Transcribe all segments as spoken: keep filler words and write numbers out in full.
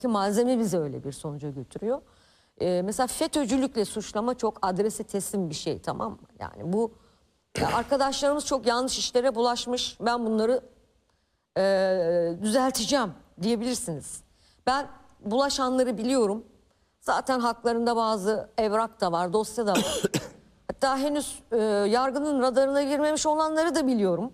Ki malzeme bizi öyle bir sonuca götürüyor. Ee, mesela FETÖ'cülükle suçlama çok adrese teslim bir şey, tamam mı? Yani bu ya arkadaşlarımız çok yanlış işlere bulaşmış. Ben bunları e, düzelteceğim diyebilirsiniz. Ben bulaşanları biliyorum. Zaten haklarında bazı evrak da var, dosya da var. Hatta henüz e, yargının radarına girmemiş olanları da biliyorum.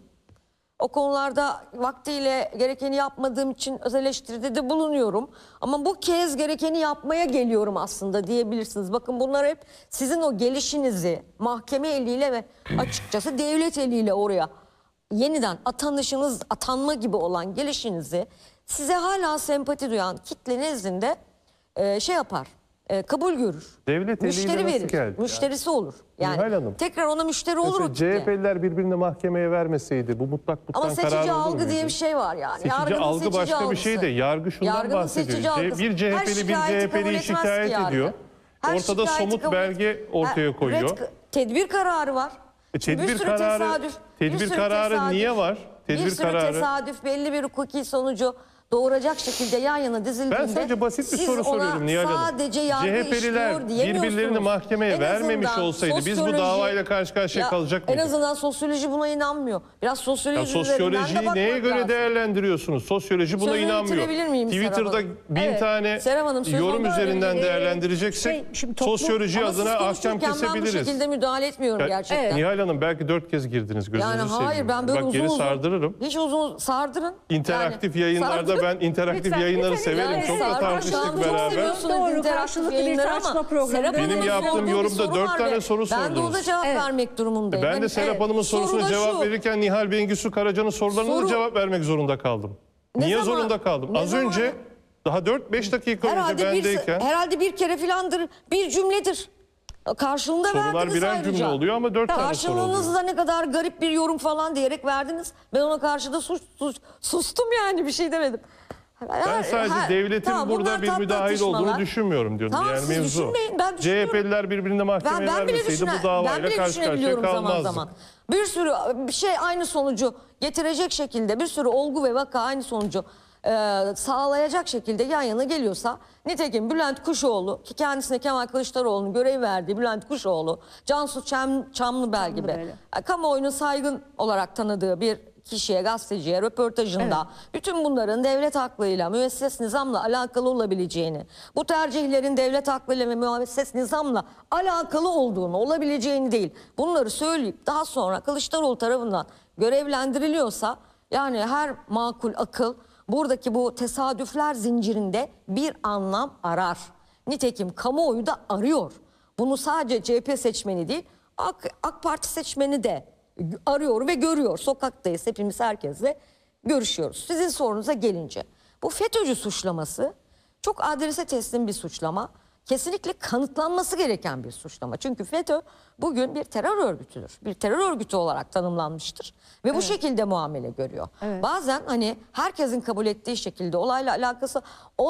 O konularda vaktiyle gerekeni yapmadığım için öz eleştiride de bulunuyorum. Ama bu kez gerekeni yapmaya geliyorum aslında diyebilirsiniz. Bakın bunlar hep sizin o gelişinizi mahkeme eliyle ve açıkçası devlet eliyle oraya yeniden atanışınız, atanma gibi olan gelişinizi size hala sempati duyan kitle nezdinde e, şey yapar. E, kabul görür. Devlet müşteri eliyle nasıl verir. geldi? Müşterisi olur. Yani Nihal Hanım, tekrar ona müşteri olur o mesela kitle. C H P'liler birbirine mahkemeye vermeseydi bu mutlak Ama mutlak karar seçici olur algı muydu? diye bir şey var yani. Seçici Yargının algı seçici başka algısı. bir şey de yargı şundan Yargının bahsediyor. seçici C- algısı. bir Her CHP'li bir şikayeti kabul CHP'liyi etmez ki şikayet yargı. ediyor. Her Ortada şikayeti somut kabul et- belge ortaya Ha, koyuyor. red- tedbir kararı var. E, Şimdi tedbir bir sürü kararı, tesadüf, bir tedbir sürü kararı tesadüf, niye var? Tedbir bir sürü kararı. tesadüf belli bir hukuki sonucu doğuracak şekilde yan yana dizildiğinde Ben sadece basit bir siz soru ona soruyorum Nihal Hanım. sadece yargı C H P'liler işliyor diyemiyorsunuz. birbirlerini mahkemeye En vermemiş azından olsaydı biz bu sosyoloji- davayla karşı karşıya Ya, kalacak En mıydık? azından sosyoloji buna inanmıyor. Biraz Ya sosyoloji üzerinden de sosyolojiyi bakmak neye göre lazım. değerlendiriyorsunuz? Sosyoloji buna Sözünü inanmıyor. bitirebilir miyim Serap Twitter'da Hanım? bin Evet. tane Serap Hanım, söz yorum ondan üzerinden önce- değerlendireceksek Şey, şimdi toplum- sosyoloji Ama adına siz ahkam konuşurken ben bu kesebiliriz. şekilde müdahale etmiyorum Ya, gerçekten. Nihal Hanım belki dört kez girdiniz, gözünüzü Yani seveyim. hayır, ben böyle Bak uzun geri uzun sardırırım. hiç uzun sardırın. İnteraktif Yani yayınlarda sardırın. ben interaktif Lütfen, yayınları lütfen severim. yani Çok da sardırın. tartıştık Şu an çok beraber. seviyorsunuz Doğru, interaktif karşılıklı bir yayınları tartışma ama programı. Serap Benim Hanım'ın yaptığım sorduğu bir yorumda soru dört var tane ve soru Ben de sordunuz. ona cevap Evet. vermek durumundayım. Ben de Hani, Serap evet, Hanım'ın soru sorusuna da cevap şu. verirken Nihal Bengisu Karaca'nın sorularına da Soru- cevap vermek zorunda kaldım. Ne Niye zaman- zorunda kaldım? ne Az zaman- önce daha dört beş dakika önce Herhalde bir, bendeyken herhalde bir kere filandır, bir cümledir. Karşılığında sorular verdiniz birer ayrıca. cümle oluyor ama dört tane soru Karşılığınızda oluyor. ne kadar garip bir yorum falan diyerek verdiniz. Ben ona karşı da sus, sus, sustum yani, bir şey demedim. Ben sadece devletin burada bir müdahil olduğunu düşünmüyorum diyorum. Tamam, yani siz mevzu. düşünmeyin, ben C H düşünüyorum. P'liler birbirine mahkemeye Ben, ben bile, vermeseydi düşüne, bu ben davayla bile karşı karşıya düşünebiliyorum zaman kalmazdık. zaman. Bir sürü bir şey aynı sonucu getirecek şekilde, bir sürü olgu ve vaka aynı sonucu e, sağlayacak şekilde yan yana geliyorsa, nitekim Bülent Kuşoğlu, ki kendisine Kemal Kılıçdaroğlu'nun görev verdiği Bülent Kuşoğlu, Cansu Çam, Çamlıbel gibi Çamlıbel'i. e, kamuoyunun saygın olarak tanıdığı bir kişiye, gazeteciye röportajında bütün bunların devlet aklıyla, müesses nizamla alakalı olabileceğini, bu tercihlerin devlet aklıyla ve müesses nizamla alakalı olduğunu, olabileceğini değil, bunları söyleyip daha sonra Kılıçdaroğlu tarafından görevlendiriliyorsa, yani her makul akıl buradaki bu tesadüfler zincirinde bir anlam arar. Nitekim kamuoyu da arıyor. Bunu sadece C H P seçmeni değil, AK, AK Parti seçmeni de arıyor ve görüyor. Sokaktayız hepimiz, herkesle görüşüyoruz. Sizin sorunuza gelince, bu FETÖ'cü suçlaması çok adrese teslim bir suçlama. Kesinlikle kanıtlanması gereken bir suçlama. Çünkü FETÖ bugün bir terör örgütüdür. Bir terör örgütü olarak tanımlanmıştır. Ve bu şekilde muamele görüyor. Evet. Bazen hani herkesin kabul ettiği şekilde olayla alakası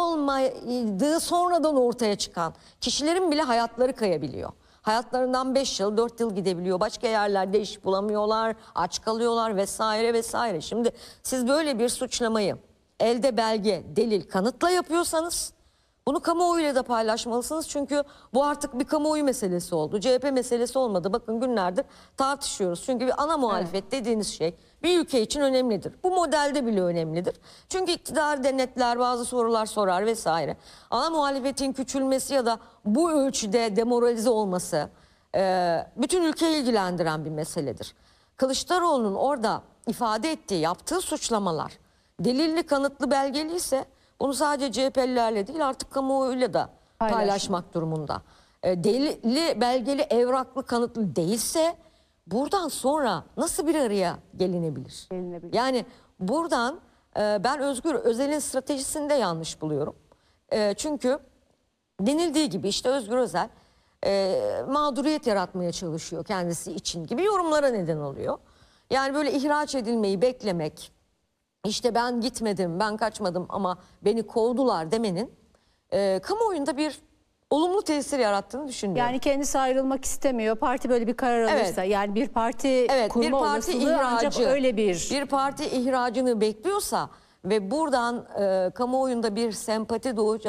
olmadığı sonradan ortaya çıkan kişilerin bile hayatları kayabiliyor. Hayatlarından beş yıl, dört yıl gidebiliyor. Başka yerlerde iş bulamıyorlar, aç kalıyorlar vesaire vesaire. Şimdi siz böyle bir suçlamayı elde belge, delil, kanıtla yapıyorsanız bunu kamuoyuyla da paylaşmalısınız. Çünkü bu artık bir kamuoyu meselesi oldu. C H P meselesi olmadı. Bakın günlerdir tartışıyoruz. Çünkü bir ana muhalefet evet. dediğiniz şey bir ülke için önemlidir. Bu modelde bile önemlidir. Çünkü iktidar denetler, bazı sorular sorar vesaire. Ana muhalefetin küçülmesi ya da bu ölçüde demoralize olması bütün ülkeyi ilgilendiren bir meseledir. Kılıçdaroğlu'nun orada ifade ettiği, yaptığı suçlamalar delilli, kanıtlı, belgeli ise bunu sadece C H P'lilerle değil, artık kamuoyuyla da Paylaşma. paylaşmak durumunda. E, delilli, belgeli, evraklı, kanıtlı değilse buradan sonra nasıl bir araya gelinebilir? Gelinebilir. Yani buradan e, ben Özgür Özel'in stratejisini de yanlış buluyorum. E, çünkü denildiği gibi işte Özgür Özel e, mağduriyet yaratmaya çalışıyor kendisi için gibi yorumlara neden oluyor. Yani böyle ihraç edilmeyi beklemek, İşte ben gitmedim, ben kaçmadım ama beni kovdular demenin e, kamuoyunda bir olumlu tesir yarattığını düşünüyorum. Yani kendisi ayrılmak istemiyor. Parti böyle bir karar alırsa, Evet. yani bir parti Evet, kurma bir parti olasılığı ancak ihracı, öyle bir... bir parti ihracını bekliyorsa ve buradan e, kamuoyunda bir sempati doğacak